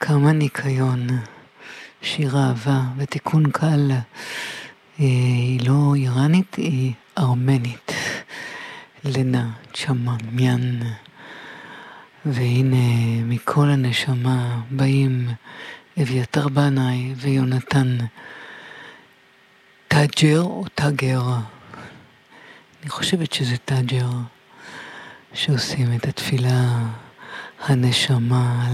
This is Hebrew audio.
כמה ניקיון, שיר אהבה ותיקון קל, היא לא איראנית, היא ארמנית, לנה צ'ממיאן. והנה מכל הנשמה באים אביתר בנאי ויונתן תאג'ר או תאגר, אני חושבת שזה תאג'ר, שעושים את התפילה הנשמה